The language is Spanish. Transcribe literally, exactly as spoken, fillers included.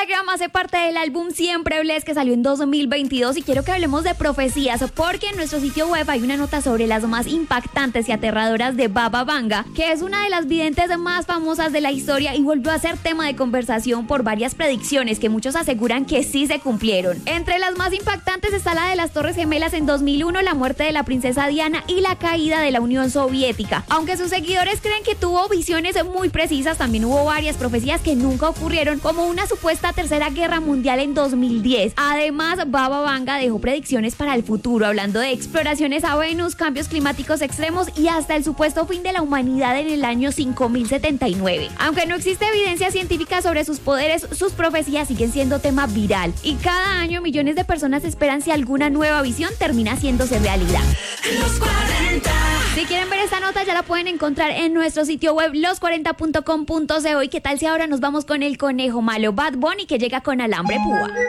Telegram hace parte del álbum Siempre Bless, que salió en dos mil veintidós, y quiero que hablemos de profecías, porque en nuestro sitio web hay una nota sobre las más impactantes y aterradoras de Baba Vanga, que es una de las videntes más famosas de la historia y volvió a ser tema de conversación por varias predicciones que muchos aseguran que sí se cumplieron. Entre las más impactantes está la de las Torres Gemelas en dos mil uno, la muerte de la princesa Diana y la caída de la Unión Soviética. Aunque sus seguidores creen que tuvo visiones muy precisas, también hubo varias profecías que nunca ocurrieron, como una supuesta tercera guerra mundial en dos mil diez. Además, Baba Vanga dejó predicciones para el futuro, hablando de exploraciones a Venus, cambios climáticos extremos y hasta el supuesto fin de la humanidad en el año cinco mil setenta y nueve. Aunque no existe evidencia científica sobre sus poderes, sus profecías siguen siendo tema viral y cada año millones de personas esperan si alguna nueva visión termina haciéndose realidad. Los cuarenta. Si quieren ver esta nota ya la pueden encontrar en nuestro sitio web los cuarenta punto com punto co. ¿Y qué tal si ahora nos vamos con el conejo malo Bad Bunny, que llega con Alambre Púa?